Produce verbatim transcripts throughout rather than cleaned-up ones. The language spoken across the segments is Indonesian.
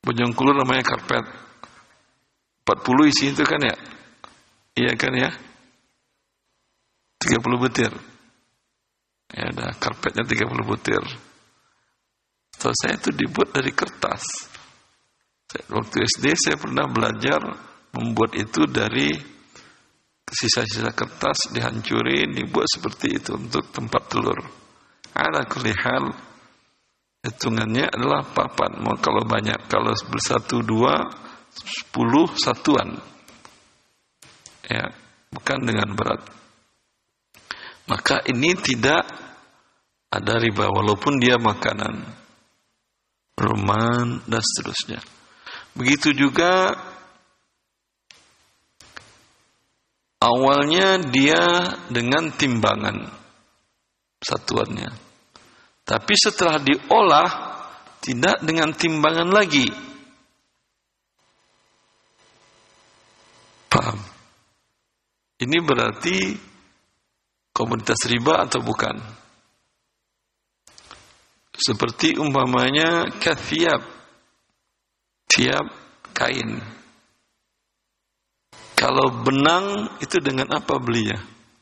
Bojongkulur namanya karpet. empat puluh isi itu kan ya? Iya kan ya? tiga puluh butir. Ya udah, karpetnya tiga puluh butir. Setelah saya itu dibuat dari kertas. Waktu S D saya pernah belajar membuat itu dari sisa-sisa kertas, dihancurin, dibuat seperti itu untuk tempat telur. Ala kulli hal, hitungannya adalah papan. Mau kalau banyak, kalau bersatu dua, sepuluh satuan. Ya, bukan dengan berat. Maka ini tidak ada riba walaupun dia makanan, ruman dan seterusnya. Begitu juga awalnya dia dengan timbangan satuannya. Tapi setelah diolah tidak dengan timbangan lagi. Paham? Ini berarti komoditas riba atau bukan? Seperti umpamanya kathiyab, tiap kain. Kalau benang itu dengan apa belinya?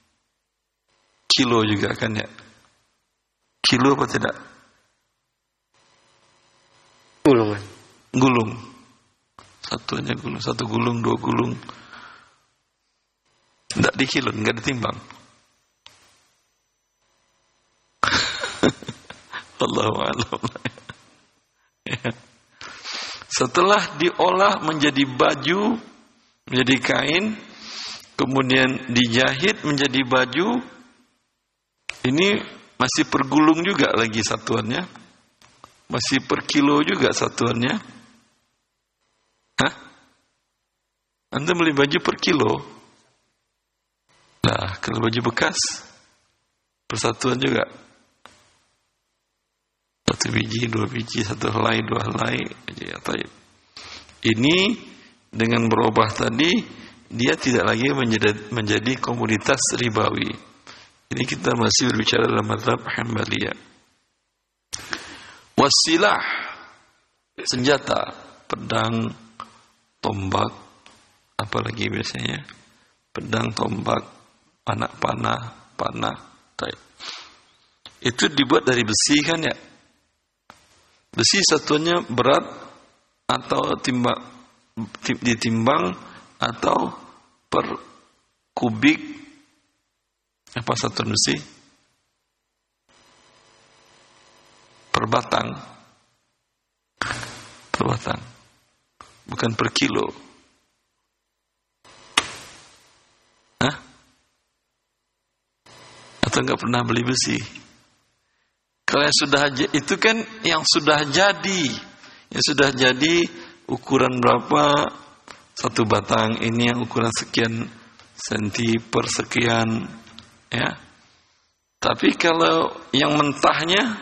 Kilo juga kan ya? Kilo apa tidak? Gulungan. Gulung. Satunya gulung, satu gulung, dua gulung. Tidak dikilo, enggak ditimbang. Allahu a'lam. Ya. Setelah diolah menjadi baju, menjadi kain, kemudian dijahit menjadi baju, ini masih per gulung juga lagi satuannya, masih per kilo juga satuannya. Hah? Anda beli baju per kilo? Nah, kalau baju bekas, persatuan juga. Satu biji, dua biji, satu helai, dua helai. Ini dengan berubah tadi, dia tidak lagi menjadi, menjadi komoditas ribawi. Ini kita masih berbicara dalam mazhab Hanbaliyah. Wasilah, senjata, pedang, tombak, apalagi biasanya, pedang, tombak, anak panah, panah. Itu dibuat dari besi kan ya? Besi satuannya berat atau timbang, ditimbang atau per kubik apa satuan besi? Per batang. Per batang. Bukan per kilo. Hah? Atau enggak pernah beli besi? Kalau yang sudah itu kan yang sudah jadi, yang sudah jadi ukuran berapa satu batang ini yang ukuran sekian senti per sekian, ya. Tapi kalau yang mentahnya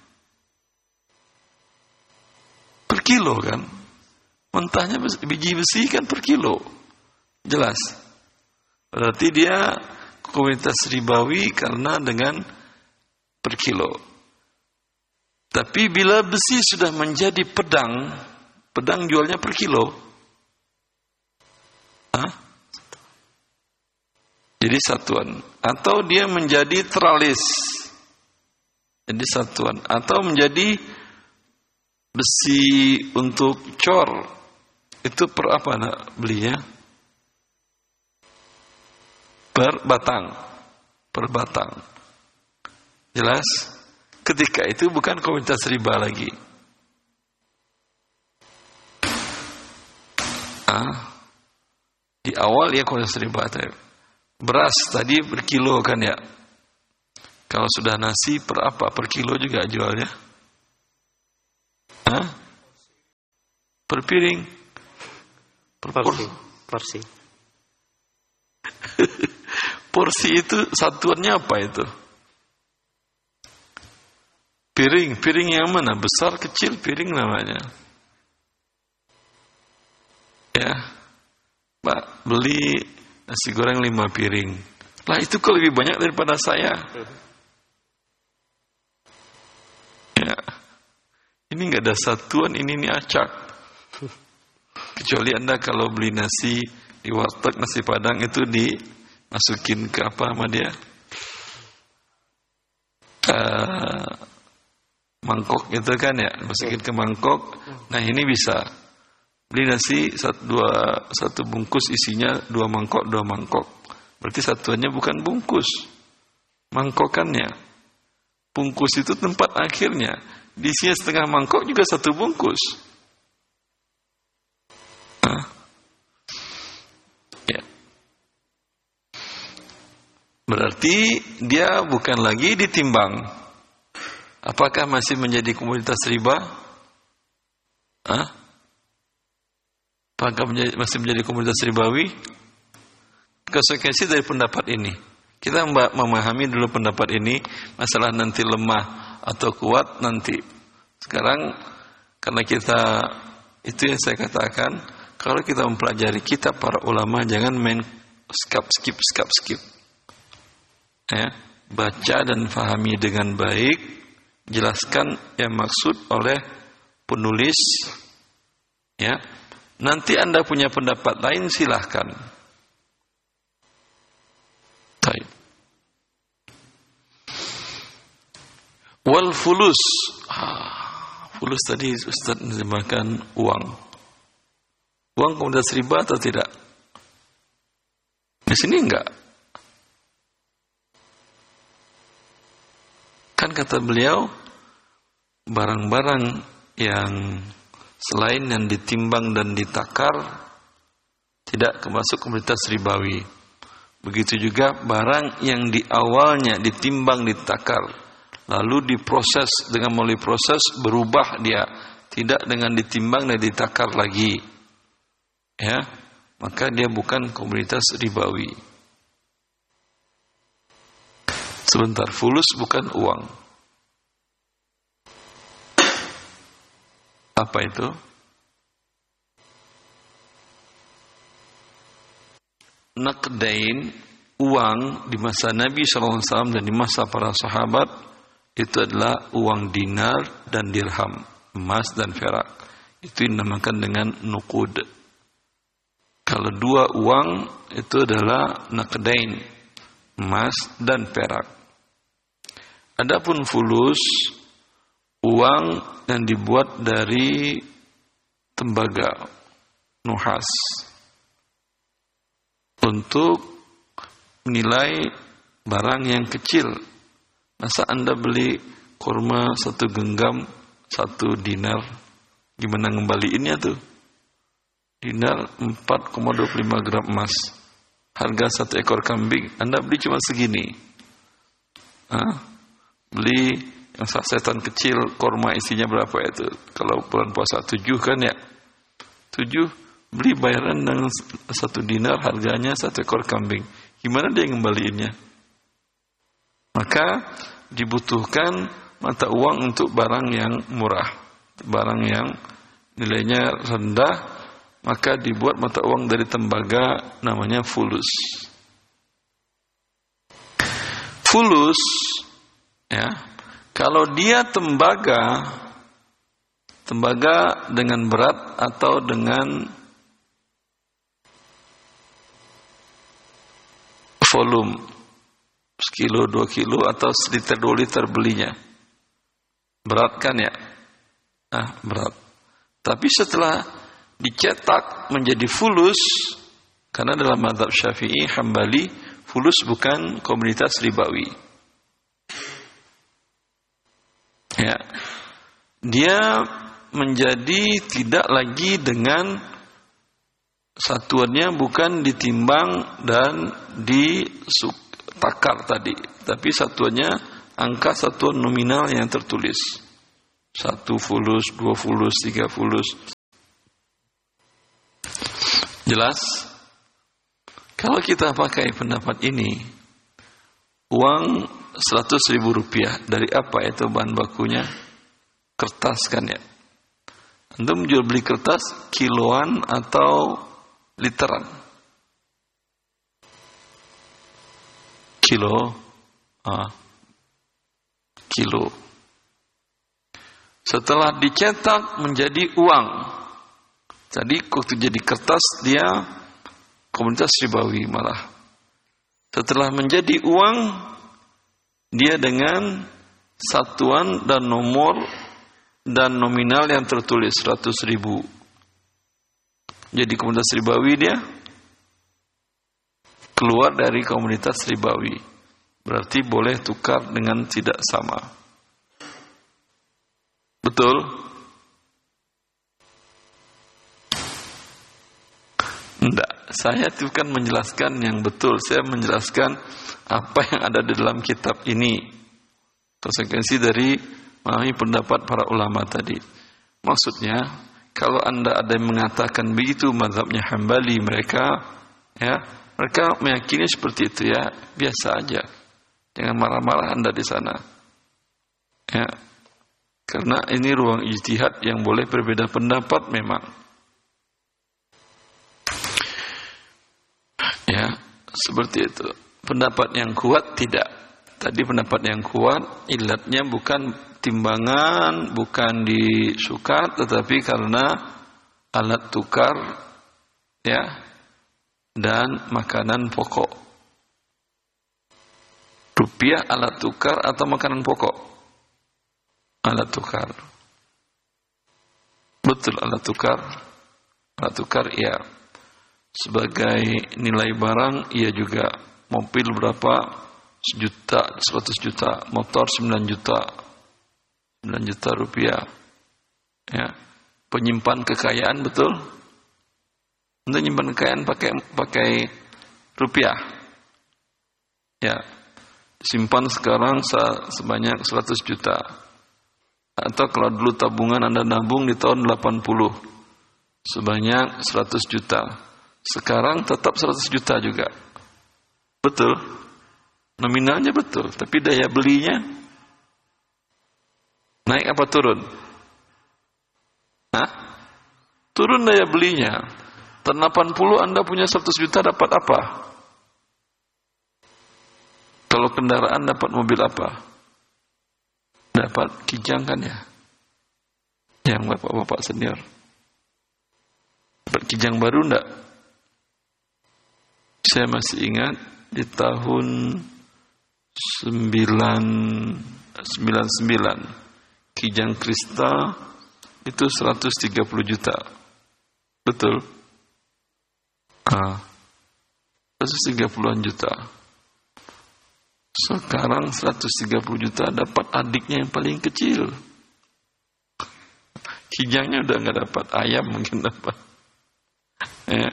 per kilo kan, mentahnya biji besi kan per kilo, jelas. Berarti dia komoditas ribawi karena dengan per kilo. Tapi bila besi sudah menjadi pedang, pedang jualnya per kilo. Hah? Jadi satuan. Atau dia menjadi teralis. Jadi satuan. Atau menjadi besi untuk cor. Itu per apa nak belinya? Per batang. Per batang. Jelas? Ketika itu bukan komoditas riba lagi. Ah, di awal ya komoditas riba. Beras tadi per kilo kan ya. Kalau sudah nasi per apa? Per kilo juga jualnya. Hah? Per piring. Per porsi. Porsi. Porsi itu satuannya apa itu? Piring, piring yang mana? Besar, kecil, piring namanya. Ya, Pak, beli nasi goreng lima piring. Lah itu kok lebih banyak daripada saya. Ya, ini nggak ada satuan, ini ini acak. Kecuali Anda kalau beli nasi di warteg, nasi Padang itu dimasukin ke apa sama dia? Uh, mangkok gitu kan ya, masukin ke mangkok. Nah ini bisa beli nasi satu, dua, satu bungkus isinya dua mangkok, dua mangkok. Berarti satuannya bukan bungkus, mangkokannya. Bungkus itu tempat akhirnya. Diisinya setengah mangkok juga satu bungkus. Nah. Ya. Berarti dia bukan lagi ditimbang. Apakah masih menjadi komoditas riba? Hah? Apakah menjadi, masih menjadi komoditas ribawi? Konsekuensi dari pendapat ini, kita memahami dulu pendapat ini, masalah nanti lemah atau kuat nanti. Sekarang karena kita, itu yang saya katakan, kalau kita mempelajari kitab para ulama, jangan main skip skip skip skip. Ya, baca dan fahami dengan baik, jelaskan yang maksud oleh penulis. Ya, nanti Anda punya pendapat lain silahkan. Baik. Wal fulus. Ah, fulus tadi Ustaz menerjemahkan uang. Uang komoditas riba atau tidak? Di sini enggak. Kan kata beliau, barang-barang yang selain yang ditimbang dan ditakar tidak termasuk komoditas ribawi. Begitu juga barang yang di awalnya ditimbang, ditakar, lalu diproses, dengan melalui proses berubah dia, tidak dengan ditimbang dan ditakar lagi, ya, maka dia bukan komoditas ribawi. Sebentar, fulus bukan uang. Apa itu? Naqdain, uang di masa Nabi shallallahu alaihi wasallam dan di masa para sahabat itu adalah uang dinar dan dirham, emas dan perak. Itu dinamakan dengan nuqud. Kalau dua uang itu adalah naqdain, emas dan perak. Adapun fulus, uang yang dibuat dari tembaga, nuhas, untuk menilai barang yang kecil. Masa Anda beli kurma satu genggam satu dinar, gimana ngembaliinnya tuh? Dinar empat koma dua puluh lima gram emas, harga satu ekor kambing, Anda beli cuma segini. Hah? Beli yang sasetan kecil, kurma isinya berapa itu? Kalau bulan puasa tujuh kan ya, tujuh, beli bayaran dengan satu dinar, harganya satu ekor kambing. Gimana dia ngembaliinnya? Maka dibutuhkan mata uang untuk barang yang murah, barang yang nilainya rendah, maka dibuat mata uang dari tembaga, namanya fulus. Fulus, ya, kalau dia tembaga, tembaga dengan berat atau dengan volume, sekilo, dua kilo, atau seliter, dua liter belinya. Berat kan ya? Ah, berat. Tapi setelah dicetak menjadi fulus, karena dalam mazhab Syafi'i, Hambali, fulus bukan komoditas ribawi. Ya. Dia menjadi tidak lagi dengan satuannya bukan ditimbang dan ditakar tadi, tapi satuannya angka satuan nominal yang tertulis. Satu fulus, dua fulus, tiga fulus. Jelas? Kalau kita pakai pendapat ini, uang seratus ribu rupiah, dari apa itu bahan bakunya? Kertas kan ya? Antum jual beli kertas kiloan atau literan? Kilo, ah, kilo. Setelah dicetak menjadi uang, Tadi waktu jadi kertas dia komunitas ribawi malah. Setelah menjadi uang, dia dengan satuan dan nomor dan nominal yang tertulis seratus ribu. Jadi komunitas ribawi dia keluar dari komunitas ribawi. Berarti boleh tukar dengan tidak sama. Betul? Enggak, saya itu kan menjelaskan yang betul. Saya menjelaskan apa yang ada di dalam kitab ini. Konsekuensi dari memahami pendapat para ulama tadi. Maksudnya, kalau Anda ada yang mengatakan begitu mazhabnya Hambali mereka, ya, mereka meyakini seperti itu ya, biasa aja. Jangan marah-marah Anda di sana. Ya. Karena ini ruang ijtihad yang boleh berbeda pendapat memang. Ya, seperti itu. Pendapat yang kuat tidak. Tadi pendapat yang kuat ilatnya bukan timbangan, bukan di sukat, tetapi karena alat tukar ya dan makanan pokok. Rupiah alat tukar atau makanan pokok? Alat tukar. Betul alat tukar. Alat tukar ya. Sebagai nilai barang ia juga. Mobil berapa? Sejuta, seratus juta. Motor sembilan juta. sembilan juta rupiah. Ya. Penyimpan kekayaan betul? Untuk menyimpan kekayaan pakai pakai rupiah. Ya. Simpan sekarang sebanyak seratus juta. Atau kalau dulu tabungan Anda nabung di tahun delapan puluh sebanyak seratus juta. Sekarang tetap seratus juta juga. Betul? Nominalnya betul, tapi daya belinya naik apa turun? Hah? Turun daya belinya. Tahun delapan puluh Anda punya seratus juta dapat apa? Kalau kendaraan dapat mobil apa? Dapat Kijang kan ya? Yang bapak-bapak senior. Dapat Kijang baru enggak? Saya masih ingat di tahun sembilan sembilan sembilan Kijang Krista itu seratus tiga puluh juta. Betul? Ah, seratus tiga puluhan juta. Sekarang seratus tiga puluh juta dapat adiknya yang paling kecil. Kijangnya udah nggak dapat, ayam mungkin dapat. Ya.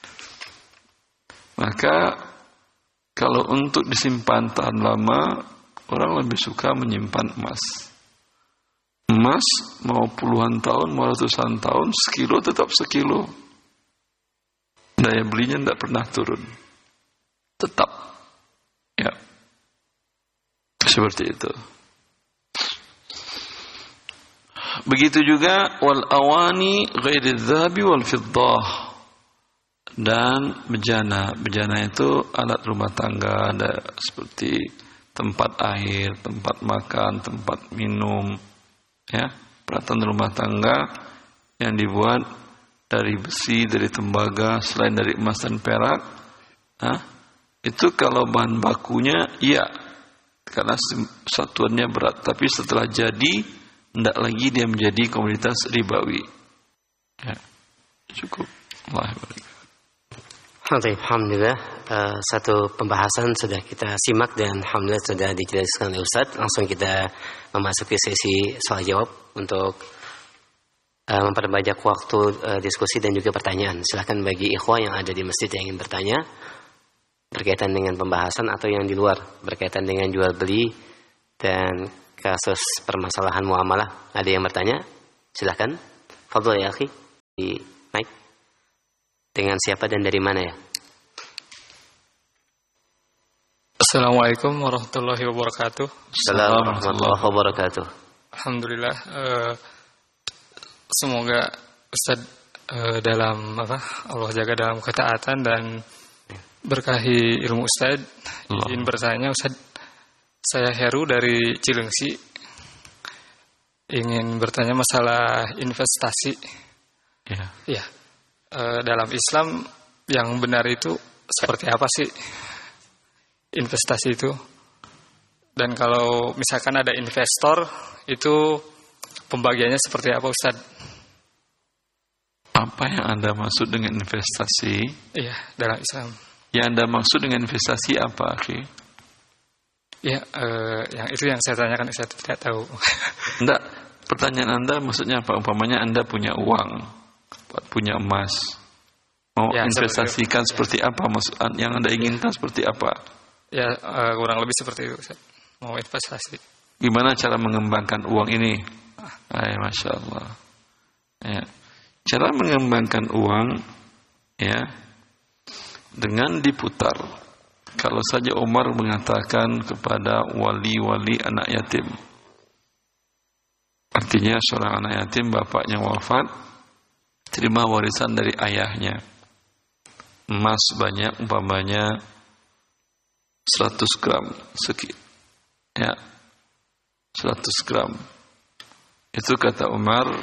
Maka kalau untuk disimpan tahan lama, orang lebih suka menyimpan emas. Emas mau puluhan tahun, mau ratusan tahun, sekilo tetap sekilo. Daya belinya tidak pernah turun. Tetap. Ya. Seperti itu. Begitu juga wal awani ghairi dzahabi wal fiddah. Dan bejana. Bejana itu alat rumah tangga, ada seperti tempat air, tempat makan, tempat minum, ya, peralatan rumah tangga yang dibuat dari besi, dari tembaga, selain dari emas dan perak. Nah, itu kalau bahan bakunya iya, karena satuannya berat, tapi setelah jadi tidak lagi dia menjadi komoditas ribawi. Ya, cukup. Alhamdulillah, uh, satu pembahasan sudah kita simak dan alhamdulillah sudah dijelaskan oleh Ustaz. Langsung kita memasuki sesi soal jawab untuk uh, memperbanyak waktu uh, diskusi dan juga pertanyaan. Silakan bagi ikhwah yang ada di masjid yang ingin bertanya berkaitan dengan pembahasan atau yang di luar berkaitan dengan jual beli dan kasus permasalahan muamalah. Ada yang bertanya? Silakan. Fadhil ya akhi, di mic. Dengan siapa dan dari mana ya? Assalamualaikum warahmatullahi wabarakatuh. Assalamualaikum warahmatullahi wabarakatuh. Alhamdulillah, uh, semoga Ustaz uh, dalam apa Allah jaga dalam ketaatan dan berkahi ilmu Ustaz. Izin bertanya Ustaz, saya Heru dari Cilengsi, ingin bertanya masalah investasi. Ya. Ya. uh, dalam Islam yang benar itu seperti apa sih investasi itu? Dan kalau misalkan ada investor itu pembagiannya seperti apa, Ustaz? Apa yang Anda maksud dengan investasi? Iya, dalam Islam. Yang Anda maksud dengan investasi apa, akhi? Ya, eh, yang itu yang saya tanyakan, saya tidak tahu. Enggak, pertanyaan Anda maksudnya apa? Umpamanya Anda punya uang, punya emas, mau ya, investasikan seperti, ya. seperti apa? Maksud yang Anda inginkan seperti apa? Ya, eh, kurang lebih seperti itu, Ustaz. Mau investasi. Gimana cara mengembangkan uang ini? Ay, Masya Allah. Ya. Cara mengembangkan uang, ya, dengan diputar. Kalau saja Umar mengatakan kepada wali-wali anak yatim, artinya seorang anak yatim bapaknya wafat, terima warisan dari ayahnya, emas banyak, umpamanya seratus gram, seki, ya, seratus gram. Itu kata Umar,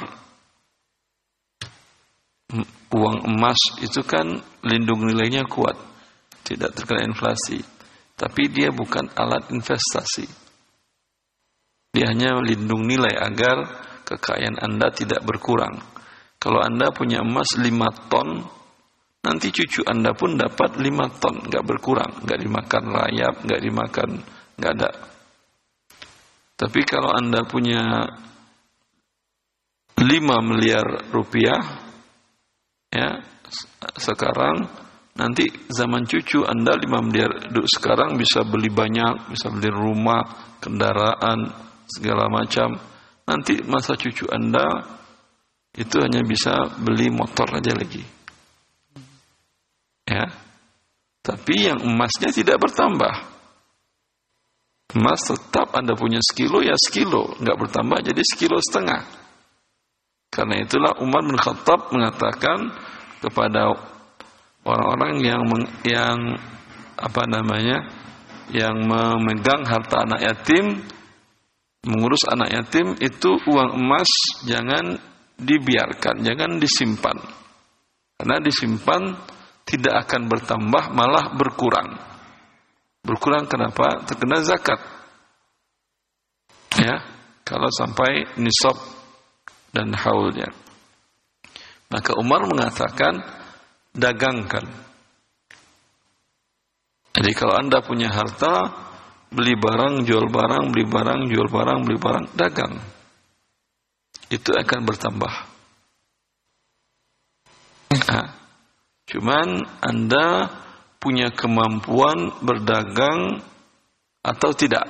uang emas itu kan lindung nilainya kuat, tidak terkena inflasi, tapi dia bukan alat investasi. Dia hanya lindung nilai agar kekayaan Anda tidak berkurang. Kalau Anda punya emas lima ton, nanti cucu Anda pun dapat lima ton, nggak berkurang, nggak dimakan rayap, nggak dimakan, nggak ada. Tapi kalau Anda punya lima miliar rupiah, ya, sekarang nanti zaman cucu Anda lima miliar sekarang bisa beli banyak, bisa beli rumah, kendaraan, segala macam. Nanti masa cucu Anda itu hanya bisa beli motor aja lagi. Ya. Tapi yang emasnya tidak bertambah. Emas tetap Anda punya sekilo ya sekilo, enggak bertambah jadi sekilo setengah. Karena itulah Umar bin Khattab mengatakan kepada orang-orang yang yang apa namanya, yang memegang harta anak yatim, mengurus anak yatim, itu uang emas jangan dibiarkan, jangan disimpan. Karena disimpan tidak akan bertambah, malah berkurang. Berkurang kenapa? Terkena zakat. Ya, kalau sampai nisab dan haulnya. Maka Umar mengatakan dagangkan. Jadi kalau Anda punya harta, beli barang, jual barang, beli barang, jual barang, beli barang, dagang. Itu akan bertambah. Nah, cuman Anda punya kemampuan berdagang atau tidak?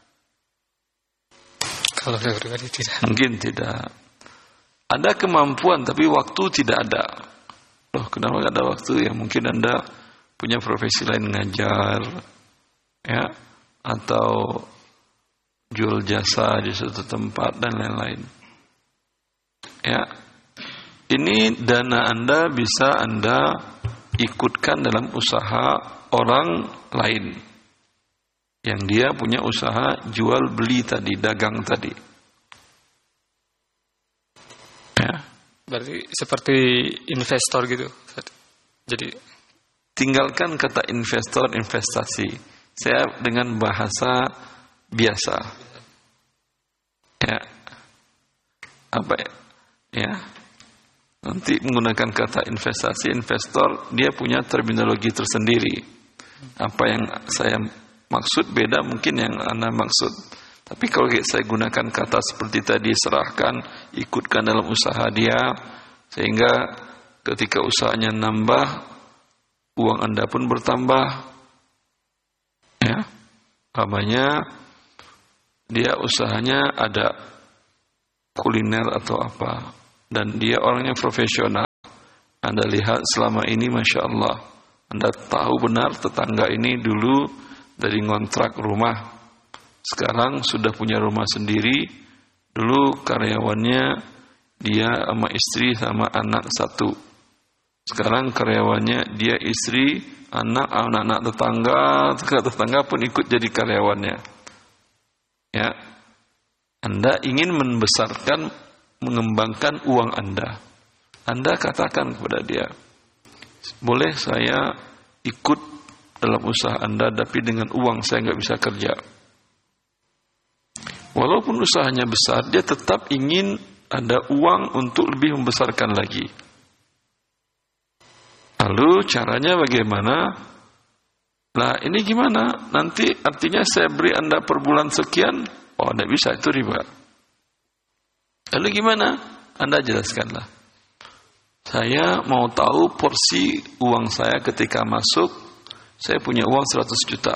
Kalau saya pribadi tidak. Mungkin tidak. Ada kemampuan tapi waktu tidak ada. Loh, kenapa nggak ada waktu? Ya mungkin Anda punya profesi lain, ngajar, ya, atau jual jasa di suatu tempat dan lain-lain. Ya, ini dana Anda bisa Anda ikutkan dalam usaha orang lain, yang dia punya usaha jual beli tadi, dagang tadi. Ya. Berarti seperti investor gitu. Jadi tinggalkan kata investor, investasi. Saya dengan bahasa biasa. Ya. Apa ya? Ya. Nanti menggunakan kata investasi, investor, dia punya terminologi tersendiri. Apa yang saya maksud beda mungkin yang Anda maksud. Tapi kalau saya gunakan kata seperti tadi, serahkan, ikutkan dalam usaha dia, sehingga ketika usahanya nambah, uang Anda pun bertambah. Ya, namanya dia usahanya ada kuliner atau apa, dan dia orangnya profesional. Anda lihat selama ini, Masya Allah, Anda tahu benar tetangga ini dulu dari ngontrak rumah, sekarang sudah punya rumah sendiri. Dulu karyawannya dia sama istri sama anak satu. Sekarang karyawannya dia istri, anak, anak-anak tetangga, tetangga pun ikut jadi karyawannya. Ya, Anda ingin membesarkan, mengembangkan uang Anda. Anda katakan kepada dia, boleh saya ikut dalam usaha Anda, tapi dengan uang saya nggak bisa kerja. Walaupun usahanya besar, dia tetap ingin ada uang untuk lebih membesarkan lagi. Lalu caranya bagaimana? Nah ini gimana? Nanti artinya saya beri Anda per bulan sekian. Oh tidak bisa, itu riba. Lalu gimana? Anda jelaskanlah. Saya mau tahu porsi uang saya ketika masuk. Saya punya uang seratus juta.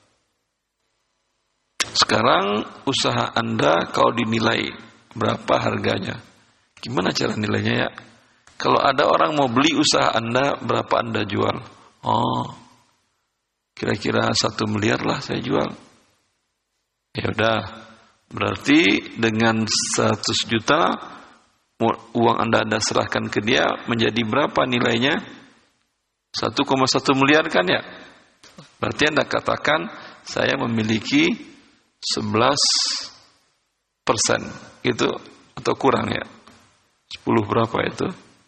Sekarang usaha Anda kalau dinilai berapa harganya? Gimana cara nilainya ya? Kalau ada orang mau beli usaha Anda, berapa Anda jual? Oh, kira-kira satu miliar lah saya jual. Ya udah, berarti dengan seratus juta uang Anda Anda serahkan ke dia, menjadi berapa nilainya? satu koma satu miliar kan ya? Berarti Anda katakan saya memiliki sebelas persen gitu, atau kurang ya? sepuluh berapa itu?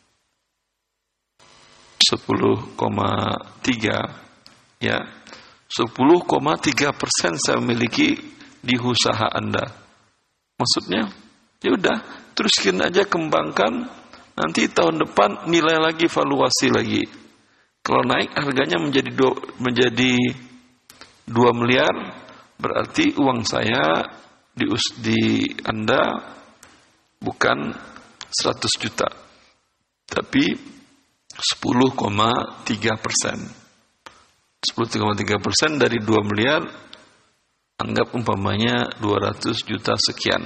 sepuluh koma tiga ya. sepuluh koma tiga persen saya memiliki di usaha Anda. Maksudnya, ya udah, teruskan aja, kembangkan, nanti tahun depan nilai lagi, valuasi lagi. Kalau naik harganya menjadi do, menjadi dua miliar, berarti uang saya di, di Anda bukan seratus juta, tapi sepuluh koma tiga persen. sepuluh koma tiga persen dari dua miliar, anggap umpamanya dua ratus juta sekian.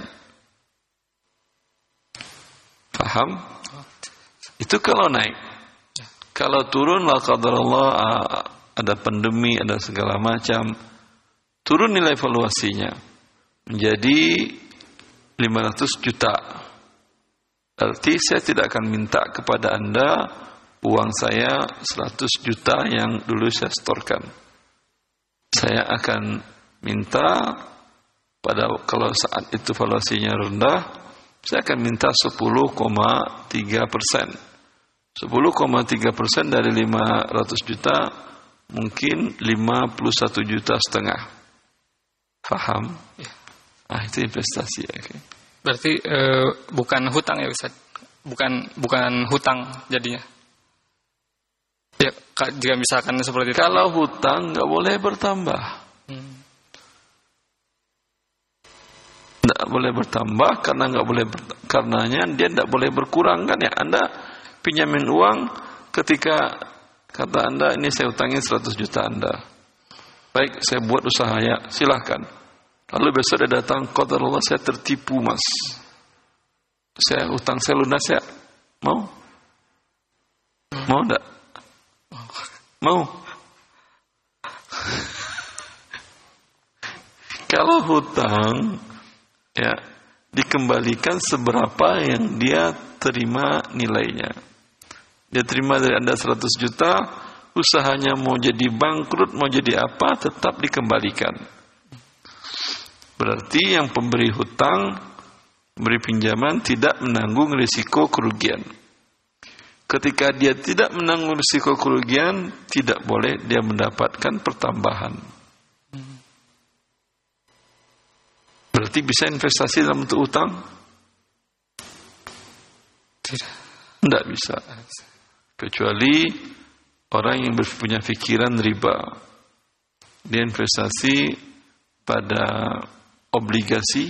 Paham? Itu kalau naik. Kalau turun, la qadarullah, ada pandemi, ada segala macam, turun nilai valuasinya menjadi lima ratus juta. Berarti saya tidak akan minta kepada Anda uang saya seratus juta yang dulu saya setorkan. Saya akan minta pada, kalau saat itu valuasinya rendah, saya akan minta sepuluh koma tiga persen. sepuluh koma tiga persen dari lima ratus juta mungkin lima puluh satu juta setengah. Paham? Ya. Ah, itu investasi. Okay. Berarti e, bukan hutang ya Ustaz? Bukan bukan hutang jadinya. Ya, jika misalkan seperti itu. Kalau hutang nggak boleh bertambah. Hmm. Nggak boleh bertambah karena nggak boleh ber, karenanya dia nggak boleh berkurang kan ya. Anda pinjamin uang, ketika kata Anda, ini saya utangin seratus juta Anda. Baik, saya buat usaha ya, silahkan. Lalu besok dia datang, qadarullah saya tertipu mas. Saya utang saya lunas ya. Mau? Mau enggak? Mau? Kalau hutang, ya, dikembalikan seberapa yang dia terima nilainya. Dia terima dari Anda seratus juta, usahanya mau jadi bangkrut, mau jadi apa, tetap dikembalikan. Berarti yang pemberi hutang, pemberi pinjaman tidak menanggung risiko kerugian. Ketika dia tidak menanggung risiko kerugian, tidak boleh dia mendapatkan pertambahan. Berarti bisa investasi dalam bentuk hutang? Tidak. Tidak bisa. Kecuali orang yang punya pikiran riba. Dia investasi pada obligasi,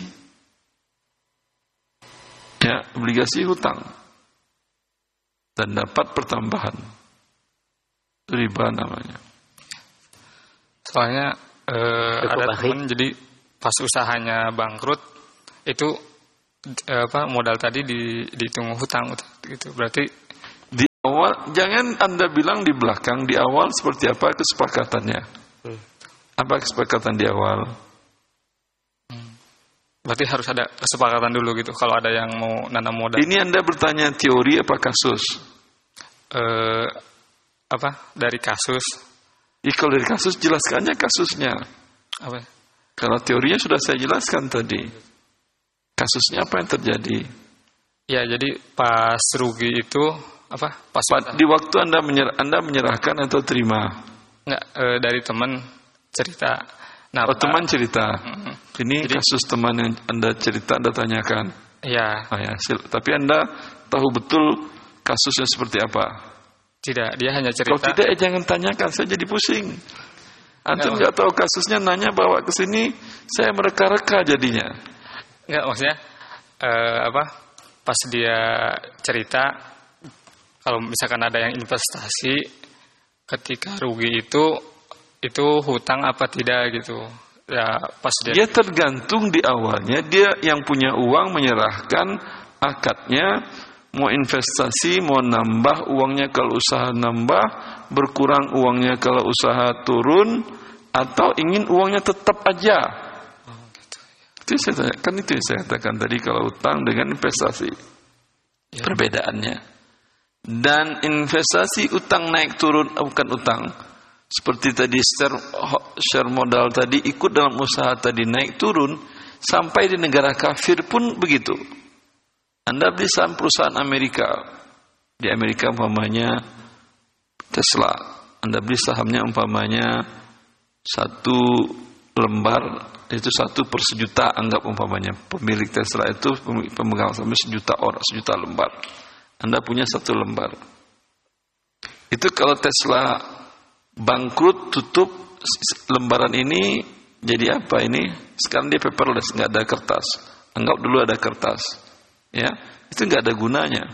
ya, obligasi hutang, dan dapat pertambahan. Itu riba namanya. Soalnya eh, ada teman jadi pas usahanya bangkrut itu eh, apa modal tadi di, dihitung hutang gitu. Berarti di awal jangan Anda bilang di belakang, di awal seperti apa kesepakatannya. Hmm. Apa kesepakatan di awal? Hmm. Berarti harus ada kesepakatan dulu gitu kalau ada yang mau nanam modal. Ini Anda bertanya teori apa kasus? Eh, apa? Dari kasus. Ya, kalau dari kasus jelaskannya kasusnya. Apa? Kalau teorinya sudah saya jelaskan tadi. Kasusnya apa yang terjadi? Ya, jadi pas rugi itu apa pas Pak, di waktu Anda menyerah, Anda menyerahkan atau terima? Enggak, e, dari teman cerita. Nah, oh, teman cerita. Mm, Ini jadi, kasus teman yang Anda cerita, Anda tanyakan. Iya. Oh, ya. Tapi Anda tahu betul kasusnya seperti apa? Tidak, dia hanya cerita. Kalau tidak, eh, jangan tanyakan, saya jadi pusing. Antum nggak tahu kasusnya, nanya bawa ke sini, saya mereka-reka jadinya. Enggak, maksudnya eh, apa? Pas dia cerita, kalau misalkan ada yang investasi, ketika rugi itu itu hutang apa tidak gitu. Ya pas dia. Dia tergantung di awalnya, dia yang punya uang menyerahkan akadnya, mau investasi, mau nambah uangnya kalau usaha nambah, berkurang uangnya kalau usaha turun, atau ingin uangnya tetap aja. Oh, gitu. Itu saya tanya, kan itu yang saya katakan tadi, kalau utang dengan investasi ya. Perbedaannya. Dan investasi utang naik turun bukan utang. Seperti tadi share, share modal tadi ikut dalam usaha tadi naik turun, sampai di negara kafir pun begitu. Anda beli saham perusahaan Amerika, di Amerika umpamanya Tesla, Anda beli sahamnya umpamanya satu lembar itu satu per sejuta, anggap umpamanya pemilik Tesla itu pemegang saham sejuta orang, sejuta lembar. Anda punya satu lembar. Itu kalau Tesla bangkrut, tutup lembaran ini, jadi apa ini? Sekarang dia paperless, nggak ada kertas. Anggap dulu ada kertas. Ya, itu nggak ada gunanya.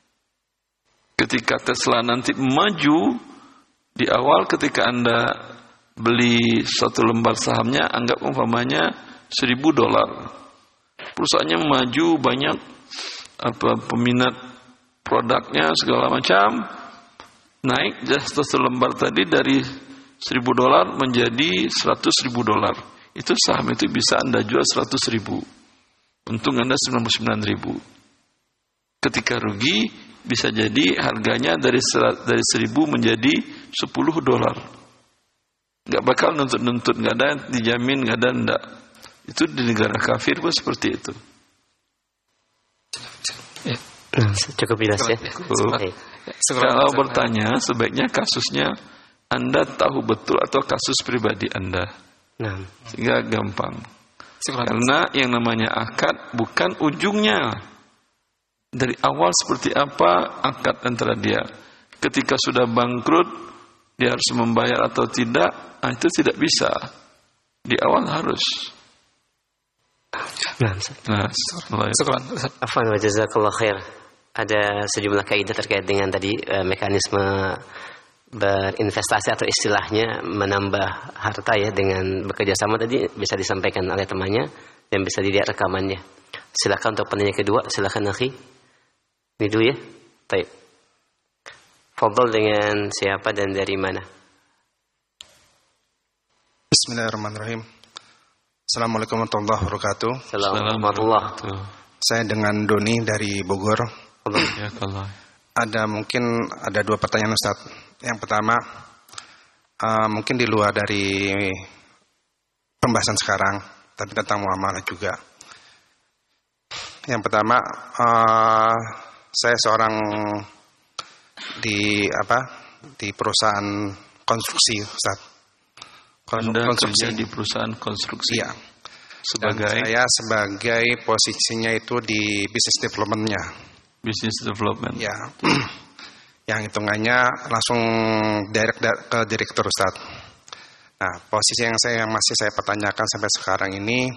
Ketika Tesla nanti maju, di awal ketika Anda beli satu lembar sahamnya, anggap umpamanya seribu dolar. Perusahaannya maju, banyak apa peminat produknya segala macam, naik satu lembar tadi dari seribu dolar menjadi seratus ribu dolar. Itu saham itu bisa Anda jual seratus ribu. Untung Anda sembilan puluh sembilan ribu. Ketika rugi, bisa jadi harganya dari dari seribu menjadi sepuluh dolar. Nggak bakal nuntut-nuntut, nggak ada dijamin, nggak ada ndak. Itu di negara kafir pun seperti itu. Ya. Cukup jelas ya. Kalau bertanya, sebaiknya kasusnya Anda tahu betul atau kasus pribadi Anda. Nah. Sehingga gampang. Karena yang namanya akad bukan ujungnya. Dari awal seperti apa akad antara dia. Ketika sudah bangkrut, dia harus membayar atau tidak, nah itu tidak bisa. Di awal harus. Nah, nah Afwan wa jazakallah khair. Ada sejumlah kaidah terkait dengan tadi eh, mekanisme berinvestasi atau istilahnya menambah harta ya dengan bekerja sama tadi bisa disampaikan oleh temannya dan bisa dilihat rekamannya. Silakan untuk penanya kedua, silakan akhi. Ini dulu ya. Baik. Fadhal dengan siapa dan dari mana? Bismillahirrahmanirrahim. Assalamualaikum warahmatullahi wabarakatuh. Assalamualaikum. Saya dengan Doni dari Bogor. Ya, kalau. Ada mungkin ada dua pertanyaan Ustaz. Yang pertama, uh, mungkin di luar dari pembahasan sekarang, tapi tentang muamalah juga. Yang pertama, uh, saya seorang di apa di perusahaan konstruksi, Ustaz. Anda kerja di perusahaan konstruksi. Iya. Sebagai Dan saya sebagai posisinya itu di business development-nya. Business development. Ya. Yang hitungannya langsung direct ke direktur, Ustaz. Nah, posisi yang saya yang masih saya pertanyakan sampai sekarang ini,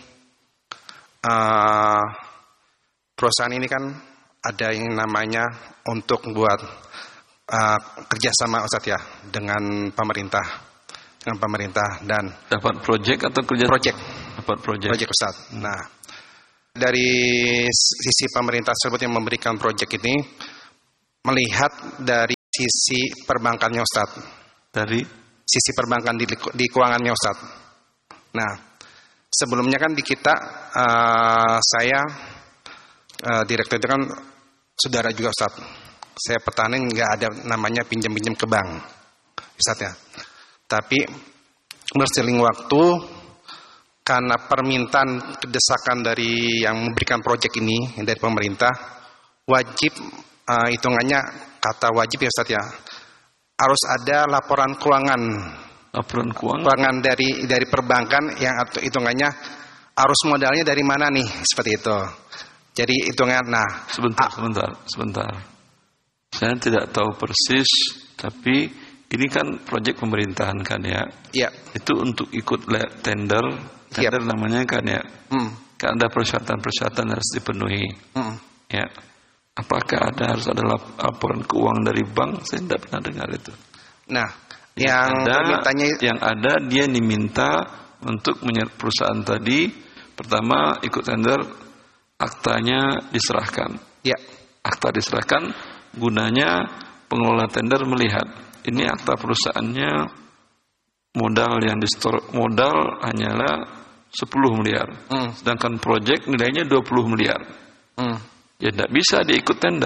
uh, perusahaan ini kan ada yang namanya untuk buat uh, kerjasama, Ustaz ya, dengan pemerintah, dengan pemerintah dan dapat proyek atau kerja proyek, dapat proyek, proyek Ustaz. Nah, dari sisi pemerintah tersebut yang memberikan proyek ini, melihat dari sisi perbankannya, Ustaz. Dari sisi perbankan di, di keuangannya, Ustaz. Nah, sebelumnya kan di kita uh, saya uh, direktur itu kan saudara juga, Ustaz. Saya pertahanin nggak ada namanya pinjam-pinjam ke bank, Ustaz ya. Tapi berseling waktu karena permintaan kedesakan dari yang memberikan proyek ini dari pemerintah, wajib uh, hitungannya kata wajib ya Ustaz ya, harus ada laporan keuangan. Laporan keuangan. Keuangan dari dari perbankan yang hitungannya arus modalnya dari mana nih, seperti itu. Jadi hitungan, nah. Sebentar, sebentar, sebentar. Saya tidak tahu persis, tapi ini kan proyek pemerintahan kan ya. Iya. Itu untuk ikut tender, tender yep. namanya kan ya. Hmm. Kan ada persyaratan-persyaratan harus dipenuhi. Hmm. Ya. Apakah ada harus ada laporan keuangan dari bank? Saya tidak pernah dengar itu. Nah, yang, yang ada, tanya... yang ada dia diminta untuk menyerah perusahaan tadi. Pertama ikut tender, aktanya diserahkan. Ya. Akta diserahkan, gunanya pengelola tender melihat ini akta perusahaannya, modal yang disetor modal hanyalah sepuluh miliar, hmm. sedangkan proyek nilainya dua puluh miliar. Hmm. Ya tidak bisa dia ikut tender.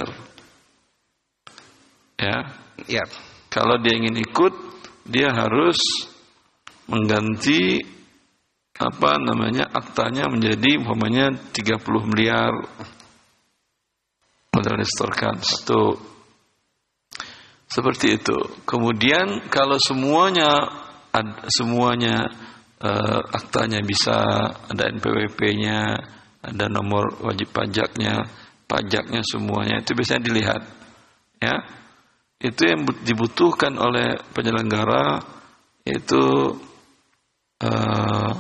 Ya. Ya. Kalau dia ingin ikut, dia harus mengganti apa namanya aktanya menjadi umpamanya tiga puluh miliar modal disetorkan satu. Seperti itu. Kemudian kalau semuanya ad, semuanya uh, aktanya bisa ada N P W P-nya, ada nomor wajib pajaknya, pajaknya semuanya itu biasanya dilihat. Ya. Itu yang dibutuhkan oleh penyelenggara, yaitu uh,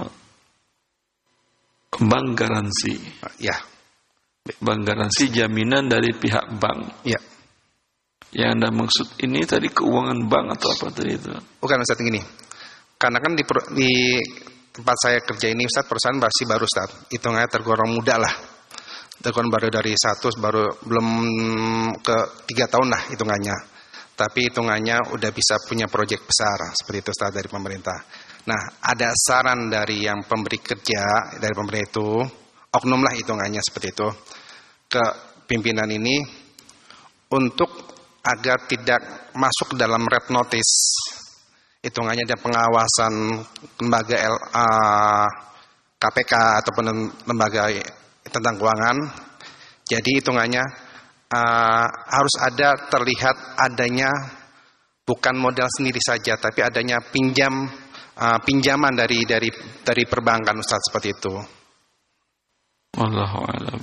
bank garansi. Ya. Bank garansi jaminan dari pihak bank. Ya. Yang Anda maksud ini tadi keuangan bank atau apa tadi itu? Bukan Ustaz, gini. Karena kan di, di tempat saya kerja ini Ustaz, perusahaan masih baru Ustaz. Hitungannya tergolong muda lah. Tergolong baru dari satu, baru belum ke tiga tahun lah hitungannya. Tapi hitungannya udah bisa punya proyek besar seperti itu Ustaz dari pemerintah. Nah, ada saran dari yang pemberi kerja, dari pemerintah itu, oknum lah hitungannya seperti itu, ke pimpinan ini untuk agar tidak masuk dalam red notice, hitungannya ada pengawasan lembaga L A, K P K ataupun lembaga tentang keuangan. Jadi hitungannya uh, harus ada terlihat adanya bukan modal sendiri saja, tapi adanya pinjam uh, pinjaman dari dari dari perbankan Ustaz, seperti itu. Wallahu a'lam.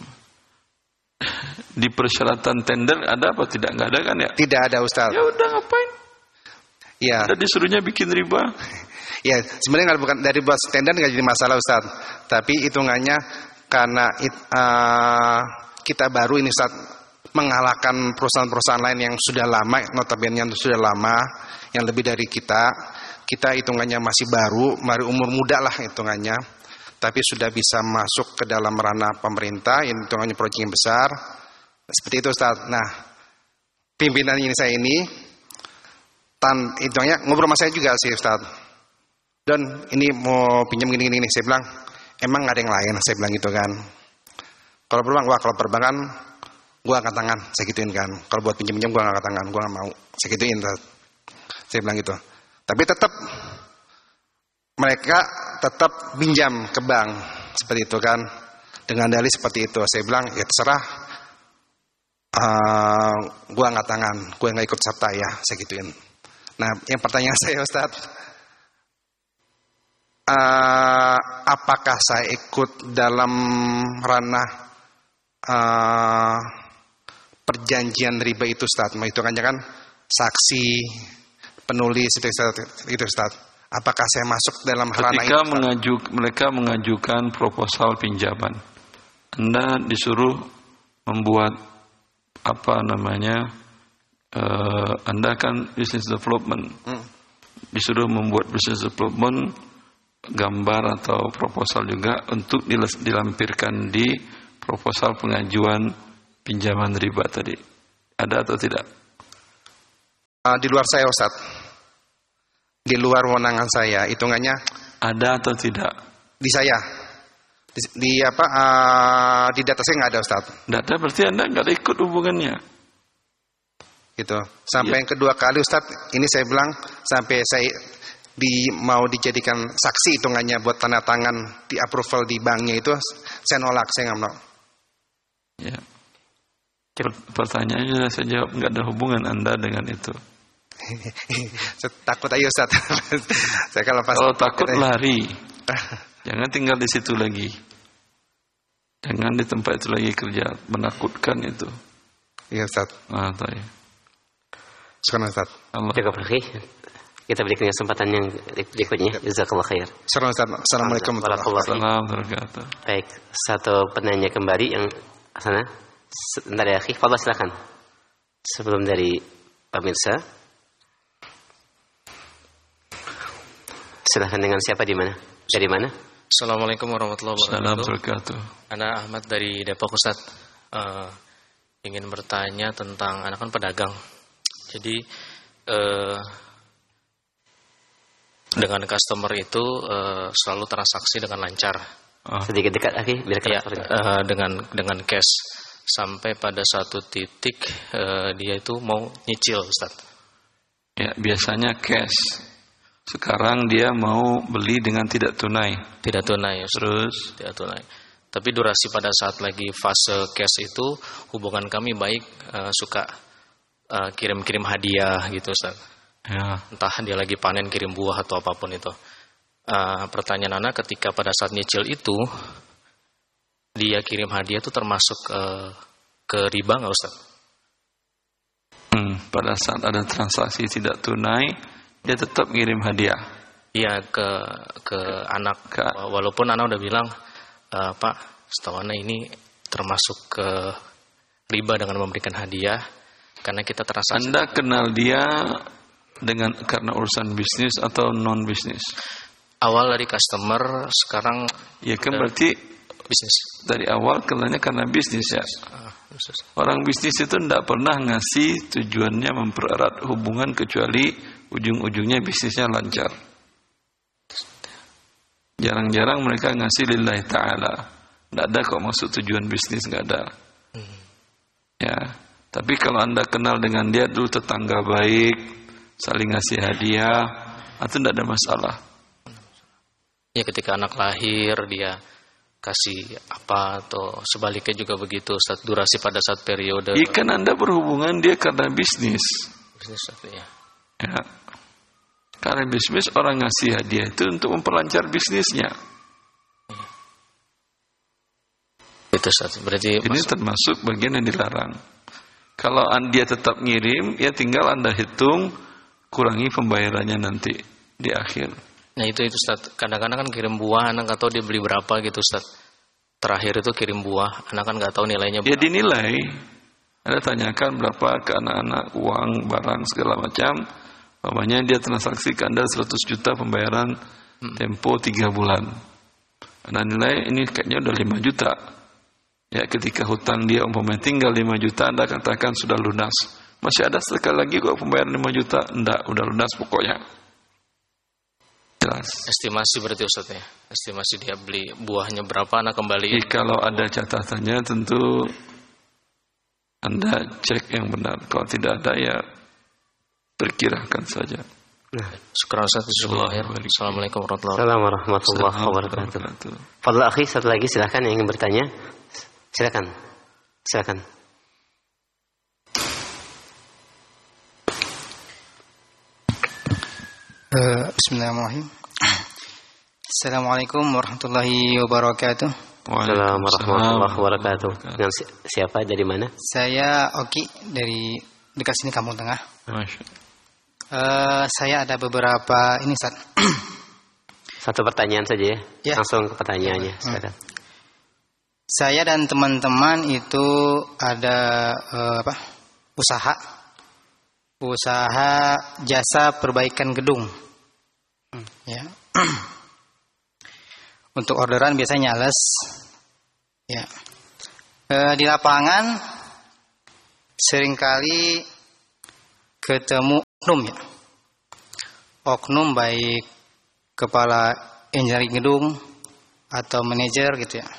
Di persyaratan tender ada apa tidak? Nggak ada kan ya? Tidak ada Ustaz. Ya udah ngapain? Ya. Ada disuruhnya bikin riba. Ya sebenarnya bukan dari buat tender nggak jadi masalah Ustaz. Tapi hitungannya karena it, uh, kita baru ini Ustaz mengalahkan perusahaan-perusahaan lain yang sudah lama, notabene yang sudah lama, yang lebih dari kita. Kita hitungannya masih baru, mari umur muda lah hitungannya. Tapi sudah bisa masuk ke dalam ranah pemerintah, yang hitungannya proyek yang besar. Seperti itu Ustaz. Nah, pimpinan ini saya ini, tan, hitungannya ngobrol sama saya juga sih Ustaz. Dan ini mau pinjam gini-gini, saya bilang, emang gak ada yang lain, saya bilang gitu kan. Kalau perbankan, wah kalau perbankan, gue angkat tangan, saya gituin kan. Kalau buat pinjam-pinjam, gue angkat tangan, gue gak mau, saya gituin Ustaz. Saya bilang gitu. Tapi tetap, mereka tetap pinjam ke bank seperti itu kan, dengan dalih seperti itu. Saya bilang ya terserah, uh, gue angkat tangan, gue nggak ikut serta ya, saya gituin. Nah, yang pertanyaan saya Ustaz, uh, apakah saya ikut dalam ranah uh, perjanjian riba itu Ustaz? Mau hitungannya kan saksi, penulis itu itu Ustaz. Apakah saya masuk dalam ranah itu? Ketika mengajuk, mereka mengajukan proposal pinjaman, Anda disuruh membuat apa namanya? Uh, anda kan business development, hmm. disuruh membuat business development, gambar atau proposal juga untuk dilampirkan di proposal pengajuan pinjaman riba tadi. Ada atau tidak? Uh, di luar saya Ustaz. Di luar wewenangan saya, hitungannya ada atau tidak? Di saya, di, di apa? Uh, di data saya nggak ada Ustaz. Data berarti Anda nggak ada ikut hubungannya. Gitu. Sampai ya. Yang kedua kali Ustaz, ini saya bilang sampai saya di mau dijadikan saksi hitungannya buat tanda tangan di approval di banknya itu, saya nolak, saya nggak mau. Ya. Pertanyaannya saya jawab, nggak ada hubungan Anda dengan itu. Takut aja Ustaz. Saya kalau pas Kalau takut lari. Jangan tinggal di situ lagi. Jangan di tempat itu lagi kerja, menakutkan itu. Iya Ustaz. Ah, tahu. Sekarang Ustaz. Allah. Cukup lagi. Kita berikan kesempatan yang berikutnya. Jazakallah khair. Sekarang Ustaz. Assalamualaikum warahmatullahi wabarakatuh. Baik, satu penanya kembali yang sana. Sebentar ya, akhi. Fadhal silakan. Sebelum dari pemirsa. Silakan, dengan siapa, di mana? Dari mana? Assalamualaikum warahmatullahi wabarakatuh. Ana Ahmad dari Depok, Ustaz. Uh, ingin bertanya tentang, anak kan pedagang. Jadi uh, dengan customer itu uh, selalu transaksi dengan lancar. Oh. Sedikit dekat lagi biar ya, uh, dengan dengan cash. Sampai pada satu titik uh, dia itu mau nyicil, Ustaz. Ya, biasanya cash. Sekarang dia mau beli dengan tidak tunai. Tidak tunai, Ustaz. Terus tidak tunai. Tapi durasi pada saat lagi fase cash itu, hubungan kami baik, uh, suka uh, kirim-kirim hadiah gitu, Ustaz. Ya. Entah dia lagi panen kirim buah atau apapun itu. Uh, pertanyaan anak, ketika pada saat nyicil itu dia kirim hadiah itu termasuk uh, ke riba nggak, Ustaz? Hmm, pada saat ada transaksi tidak tunai, dia tetap ngirim hadiah. Iya, ke ke anak. Ke, walaupun anak udah bilang, e, Pak, setahu anak ini termasuk ke riba dengan memberikan hadiah, karena kita transaksi. Anda kenal dia dengan karena urusan bisnis atau non bisnis? Awal dari customer, sekarang ya kan berarti bisnis. Dari awal kenalnya karena bisnis ya. Orang bisnis itu tidak pernah ngasih tujuannya mempererat hubungan kecuali ujung-ujungnya bisnisnya lancar. Jarang-jarang mereka ngasih lillahi ta'ala. Tidak ada kok maksud tujuan bisnis, nggak ada. Ya, tapi kalau Anda kenal dengan dia dulu tetangga baik, saling ngasih hadiah, itu tidak ada masalah. Ya, ketika anak lahir dia kasih apa, atau sebaliknya juga begitu, saat durasi pada saat periode. Ikan Anda berhubungan dia karena bisnis. Bisnis ya. Ya. Karena bisnis, orang ngasih hadiah itu untuk memperlancar bisnisnya. Ya. Itu saat berarti ini masuk. Termasuk bagian yang dilarang. Kalau dia tetap ngirim, ya tinggal Anda hitung, kurangi pembayarannya nanti di akhir. Nah itu itu Ustaz, kadang-kadang kan kirim buah, anak nggak tahu dia beli berapa gitu, Ustaz. Terakhir itu kirim buah, anak kan nggak tahu nilainya berapa. Ya dinilai, Anda tanyakan berapa ke anak-anak, uang, barang segala macam. Umpamanya dia transaksi ke Anda seratus juta pembayaran hmm. tempo tiga bulan. Anda nilai ini kayaknya udah lima juta. Ya, ketika hutang dia umpamanya tinggal lima juta, Anda katakan sudah lunas. Masih ada sekali lagi kok pembayaran lima juta? Enggak, udah lunas pokoknya. Jelas. Estimasi berarti Ustaz ya. Estimasi dia beli buahnya berapa, anak kembali. Jadi kalau ada catatannya tentu Anda cek yang benar. Kalau tidak ada ya perkirakan saja. Nah, syukur Ustaz. Assalamualaikum warahmatullahi wabarakatuh. Fadhil akhi, satu lagi silakan yang ingin bertanya. Silakan. Silakan. Uh, Bismillahirrahmanirrahim. Assalamualaikum warahmatullahi wabarakatuh. Waalaikumsalam warahmatullahi wabarakatuh. Dengan siapa, dari mana? Saya Oki dari dekat sini, Kampung Tengah. Uh, saya ada beberapa ini, Ustaz. Satu pertanyaan saja ya. Ya. Langsung ke pertanyaannya. Hmm. Saya dan teman-teman itu ada uh, apa? Usaha. Usaha jasa perbaikan gedung. Hmm, ya. Untuk orderan biasanya nyales. Ya. E, di lapangan seringkali ketemu oknum ya. Oknum baik kepala engineering gedung atau manajer gitu ya.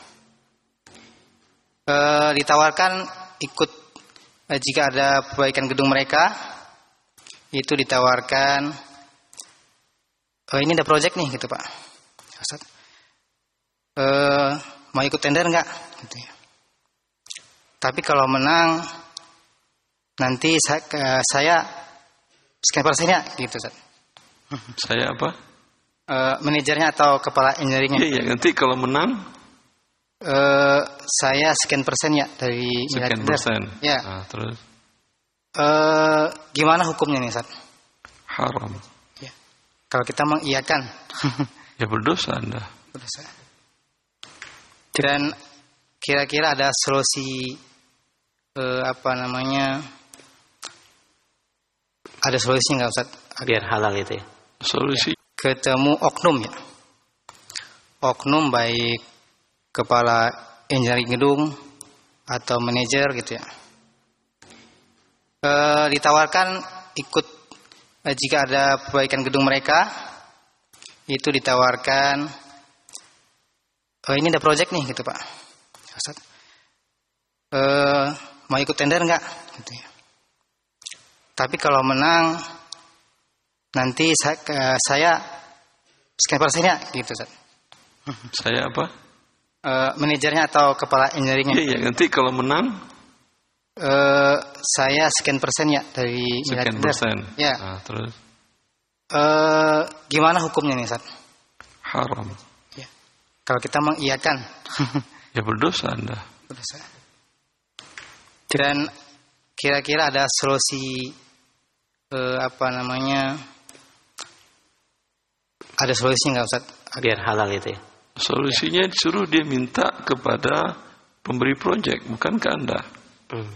E, ditawarkan ikut e, jika ada perbaikan gedung mereka, itu ditawarkan, oh ini ada proyek nih gitu Pak Ustaz, e, mau ikut tender enggak gitu ya. Tapi kalau menang nanti saya, uh, saya sekian persennya gitu Ustaz. Saya apa? Uh, manajernya atau kepala engineeringnya. Iya, iya, nanti kalau menang uh, saya sekian persen ya dari sekian persen. Ya. Nah, terus uh, gimana hukumnya nih Ustaz? haram. Ya. Kalau kita mengiyakan Ya berdosa Anda. Berdosa. Dan kira-kira ada solusi eh, apa namanya? Ada solusi nggak Ustaz? Biar halal itu ya. Solusi Ketemu oknum ya. Oknum baik kepala engineering gedung atau manajer gitu ya. E, ditawarkan ikut eh, jika ada perbaikan gedung mereka itu ditawarkan oh ini ada project nih gitu Pak Ustaz. E, mau ikut tender nggak gitu ya. Tapi kalau menang nanti saya, uh, saya sekian persennya gitu Ustaz. Saya apa? Uh, manajernya atau kepala engineeringnya. Iya, iya, nanti kalau menang uh, saya sekian persen ya dari sekian persen. Ya. Nah, terus uh, gimana hukumnya nih Ustaz? haram. Ya. Kalau kita mengiyakan Ya berdosa Anda. Berdosa. Dan kira-kira ada solusi uh, apa namanya? Ada solusi nggak Ustaz? Biar halal itu ya. Solusinya disuruh dia minta kepada pemberi proyek, bukan ke Anda. Hmm.